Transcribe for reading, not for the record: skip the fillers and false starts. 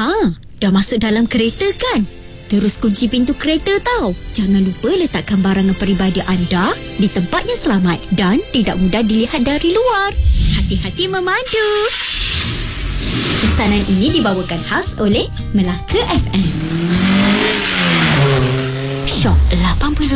Dah masuk dalam kereta kan? Terus kunci pintu kereta tau. Jangan lupa letakkan barangan peribadi anda di tempat yang selamat dan tidak mudah dilihat dari luar. Hati-hati memandu. Pesanan ini dibawakan khas oleh Melaka FM. Shock 80